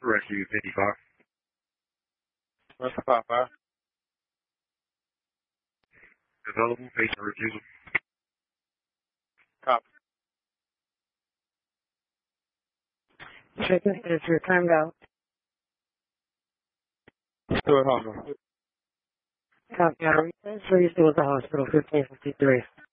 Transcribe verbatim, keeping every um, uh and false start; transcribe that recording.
Rescue fifty-five. Rescue five five. Available, patient refusal. Copy. Second, if you're timed out. Still at home. Copy. I'll transfer you to the hospital, fifteen fifty-three.